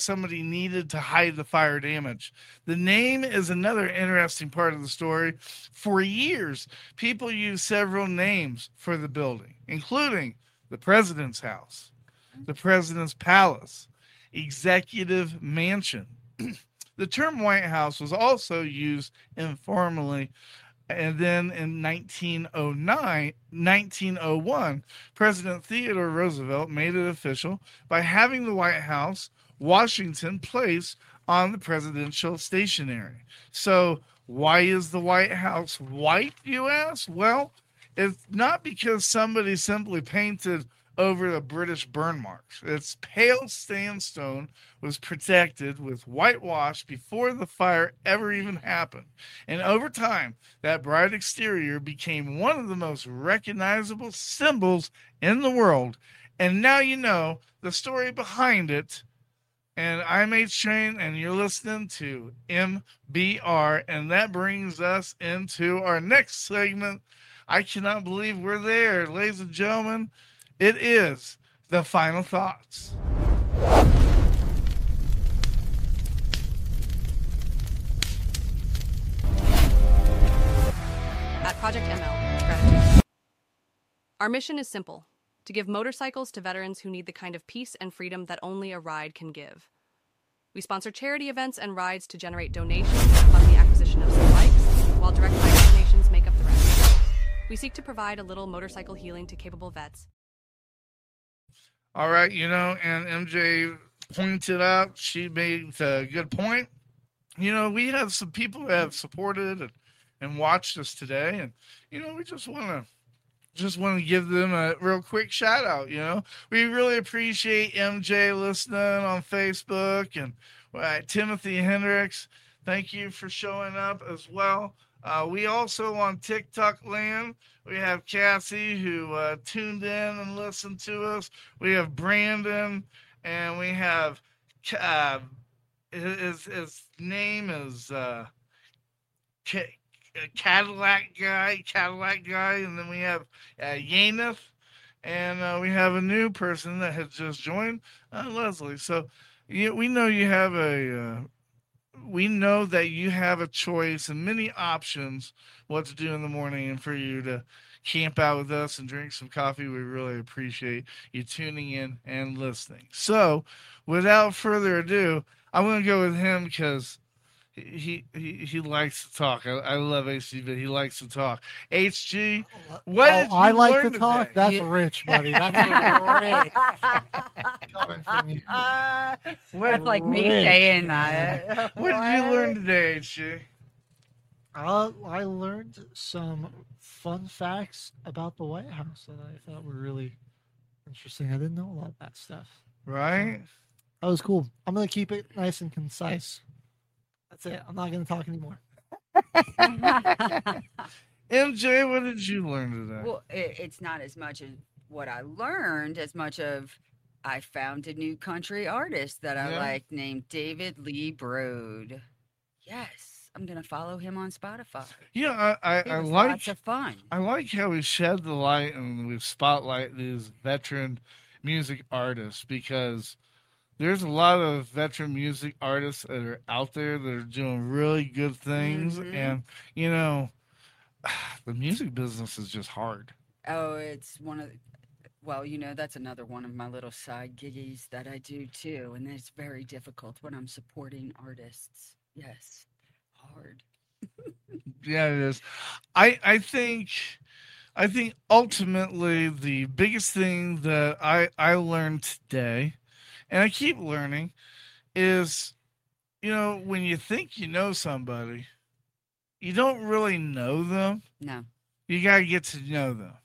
somebody needed to hide the fire damage. The name is another interesting part of the story. For years, people used several names for the building, including the president's house, the president's palace, executive mansion. The term White House was also used informally, and then in 1901, President Theodore Roosevelt made it official by having the White House, Washington, placed on the presidential stationery. So, why is the White House white, you ask? Well, it's not because somebody simply painted over the British burn marks. Its pale sandstone was protected with whitewash before the fire ever even happened. And over time, that bright exterior became one of the most recognizable symbols in the world. And now you know the story behind it. And I'm H Train, and you're listening to MBR. And that brings us into our next segment. I cannot believe we're there, ladies and gentlemen. It is the final thoughts. At Project ML, gratitude. Our mission is simple: to give motorcycles to veterans who need the kind of peace and freedom that only a ride can give. We sponsor charity events and rides to generate donations and fund the acquisition of some bikes, while direct bike donations make up the rest. We seek to provide a little motorcycle healing to capable vets. All right, and MJ pointed out, she made a good point. We have some people that have supported and watched us today, and we just want to give them a real quick shout out. We really appreciate MJ listening on Facebook, and Timothy Hendricks, thank you for showing up as well. We also on TikTok land, we have Cassie who tuned in and listened to us. We have Brandon, and we have his name is Cadillac guy, and then we have Yaneth, and we have a new person that has just joined, Leslie. So we know you have we know that you have a choice and many options what to do in the morning, and for you to camp out with us and drink some coffee. We really appreciate you tuning in and listening. So without further ado, I'm going to go with him because he likes to talk. I love HG, but he likes to talk. HG, what did you I like learn to talk. today? That's rich, buddy. That's rich. Coming from you. That's like me Rich. saying that. What did you learn today, HG? I learned some fun facts about the White House that I thought were really interesting. I didn't know a lot of that stuff. Right? That was cool. I'm going to keep it nice and concise. That's it. I'm not going to talk anymore. MJ, what did you learn today? Well, it's not as much as what I learned as much of I found a new country artist that I Yeah. like named David Lee Broad. Yes, I'm going to follow him on Spotify. Yeah, It I was like lots of fun. I like how we shed the light and we spotlight these veteran music artists, because there's a lot of veteran music artists that are out there that are doing really good things. Mhm. And, the music business is just hard. Oh, it's one of well, that's another one of my little side giggies that I do too, and it's very difficult when I'm supporting artists. Yes, hard. Yeah, it is. I think ultimately the biggest thing that I learned today, and I keep learning, is when you think you know somebody, you don't really know them. No. You gotta get to know them.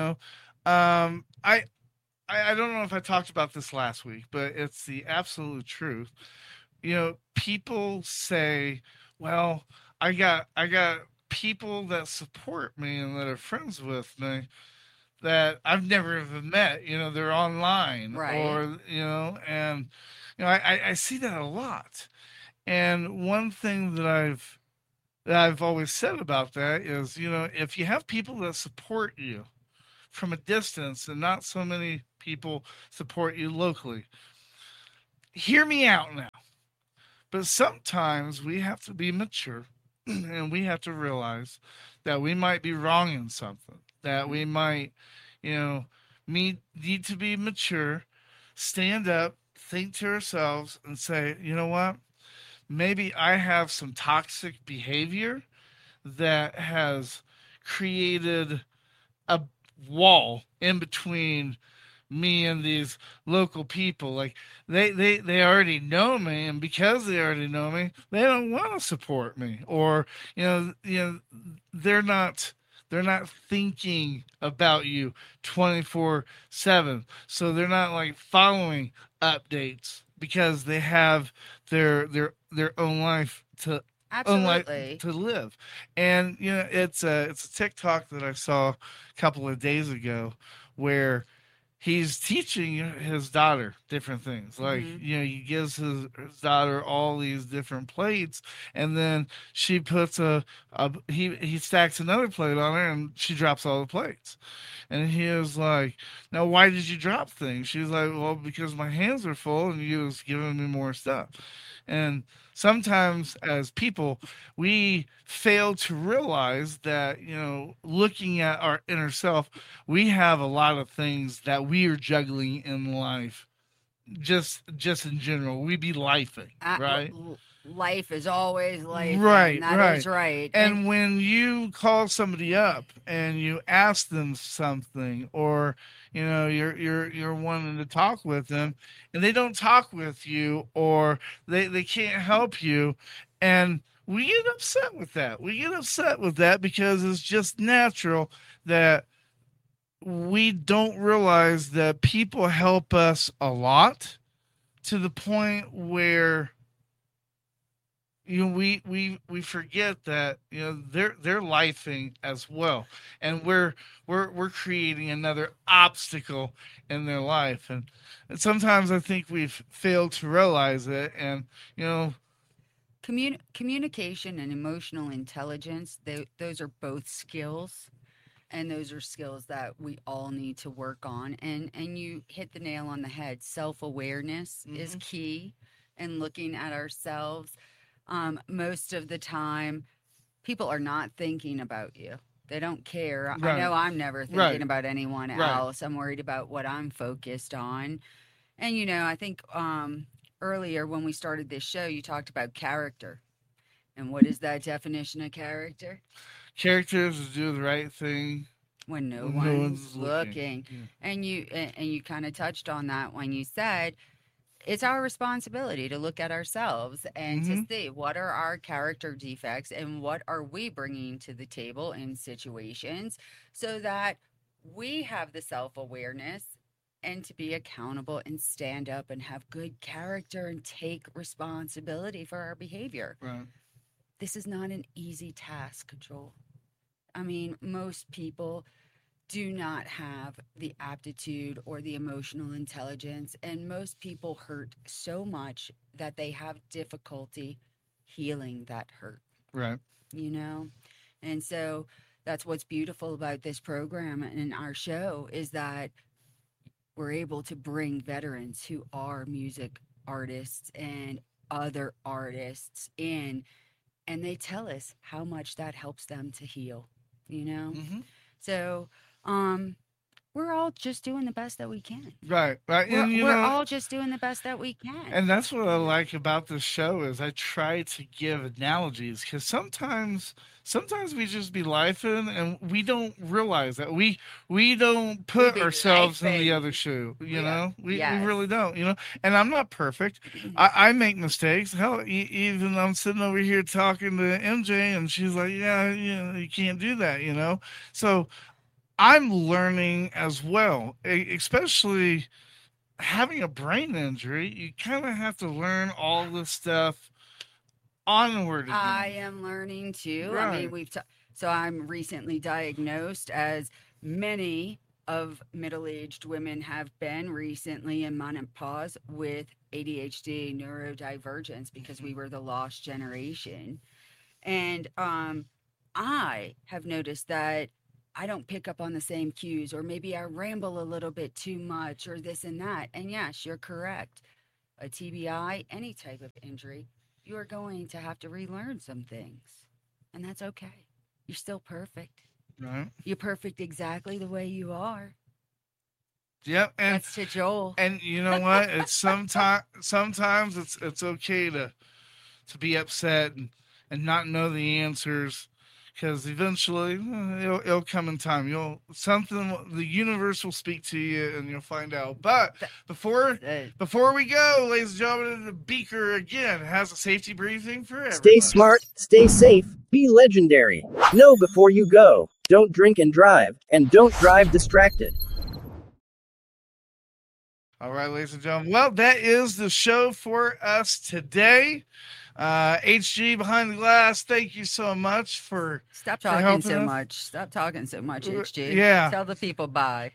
I don't know if I talked about this last week, but it's the absolute truth. People say, "Well, I got people that support me and that are friends with me that I've never even met. They're online, Right. or and I see that a lot. And one thing that I've always said about that is, if you have people that support you from a distance and not so many people support you locally, hear me out now. But sometimes we have to be mature and we have to realize that we might be wrong in something, that we might, you know, need to be mature, stand up, think to ourselves, and say, you know what? Maybe I have some toxic behavior that has created a wall in between me and these local people. Like they already know me, and because they already know me, they don't want to support me, or they're not thinking about you 24/7, so they're not like following updates because they have their own life to Absolutely. live. And it's a TikTok that I saw a couple of days ago where he's teaching his daughter different things. Like, Mhm. he gives his daughter all these different plates, and then she puts he stacks another plate on her, and she drops all the plates. And he was like, "Now, why did you drop things?" She was like, "Well, because my hands are full, and you was giving me more stuff." And sometimes, as people, we fail to realize that, looking at our inner self, we have a lot of things that we are juggling in life. Just in general, we be lifing, right? Life is always life, and Right, that is right. right. And And when you call somebody up and you ask them something, or you're wanting to talk with them, and they don't talk with you, or they can't help you, and we get upset with that. We get upset with that because it's just natural that we don't realize that people help us a lot, to the point where we forget that they're lifing as well, and we're creating another obstacle in their life. And sometimes I think we've failed to realize it. And communication and emotional intelligence, those are both skills, and those are skills that we all need to work on. And you hit the nail on the head. Self-awareness is key, and looking at ourselves. Most of the time, people are not thinking about you. They don't care. I right, know I'm never thinking right, about anyone right. else. I'm worried about what I'm focused on. And I think earlier when we started this show, you talked about character. And what is that definition of character? Characters to do the right thing When no when no one's one's looking. looking. Yeah. And you kind of touched on that when you said it's our responsibility to look at ourselves and to Mm-hmm. see what are our character defects and what are we bringing to the table in situations, so that we have the self-awareness and to be accountable and stand up and have good character and take responsibility for our behavior. Right. This is not an easy task, Joel. I mean, most people do not have the aptitude or the emotional intelligence, and most people hurt so much that they have difficulty healing that hurt, Right. you know? And so that's what's beautiful about this program and our show, is that we're able to bring veterans who are music artists and other artists in, and they tell us how much that helps them to heal, you know? Mm-hmm. So, we're all just doing the best that we can. Right. Right. We're And we're all just doing the best that we can. and that's what I like about this show is I try to give analogies, because sometimes we just be lifing and we don't realize that we don't We put be ourselves in the lifing. other shoe. We Yes. really don't. And I'm not perfect. I make mistakes. Hell, even I'm sitting over here talking to MJ, and she's like, "Yeah, you can't do that." So I'm learning as well, especially having a brain injury. You kind of have to learn all this stuff onward I again. am learning too. I mean, Right. so I'm recently diagnosed, as many of middle-aged women have been recently in menopause, with ADHD neurodivergence, because we were the lost generation. And I have noticed that I don't pick up on the same cues, or maybe I ramble a little bit too much, or this and that. And yes, you're correct. a TBI, any type of injury, you are going to have to relearn some things. And that's okay. You're still perfect. Right. You're perfect exactly the way you are. Yep. And That's to Joel. and you know what? It's sometimes it's okay to be upset and not know the answers, because eventually it'll come in time. The universe will speak to you and you'll find out. But before we go, ladies and gentlemen, the Beaker again has a safety briefing for everybody. Stay smart, stay safe, be legendary. Know before you go. Don't drink and drive, and don't drive distracted. All right, ladies and gentlemen. Well, that is the show for us today. HG behind the glass, thank you so much for Stop talking helping so us. much. Stop talking so much, HG. Yeah. Tell the people bye.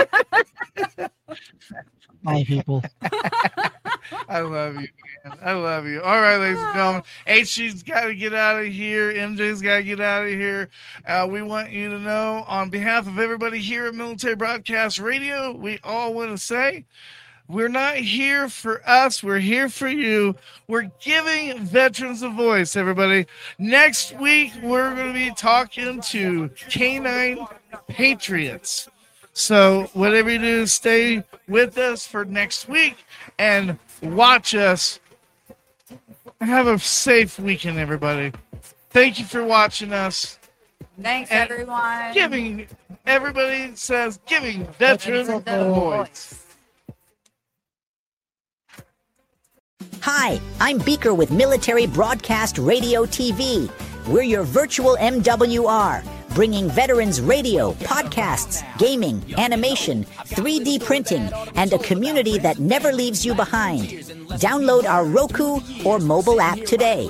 Bye, people. I love you, man. I love you. All right, ladies and gentlemen. HG's got to get out of here. MJ's got to get out of here. We want you to know, on behalf of everybody here at Military Broadcast Radio, we all want to say, we're not here for us. We're here for you. We're giving veterans a voice, everybody. Next week, we're going to be talking to Canine Patriots. So whatever you do, stay with us for next week and watch us. Have a safe weekend, everybody. Thank you for watching us. Thanks, And everyone. Giving veterans a voice. Hi, I'm Beaker with Military Broadcast Radio TV. We're your virtual MWR, bringing veterans radio, podcasts, gaming, animation, 3D printing, and a community that never leaves you behind. Download our Roku or mobile app today.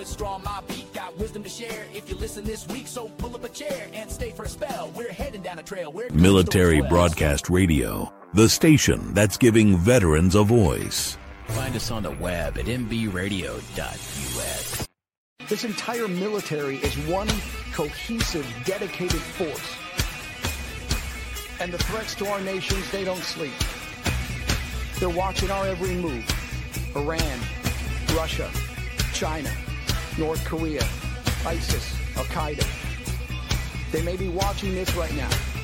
Military Broadcast Radio, the station that's giving veterans a voice. Find us on the web at mbradio.us. This entire military is one cohesive, dedicated force. And the threats to our nations, they don't sleep. They're watching our every move. Iran, Russia, China, North Korea, ISIS, Al-Qaeda. They may be watching this right now.